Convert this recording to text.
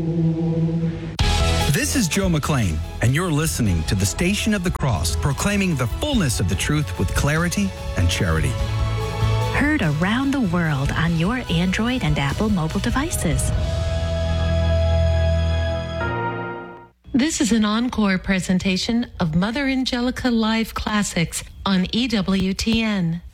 This is Joe McLean, and you're listening to the Station of the Cross, proclaiming the fullness of the truth with clarity and charity. Heard around the world on your Android and Apple mobile devices. This is an encore presentation of Mother Angelica Live Classics on EWTN.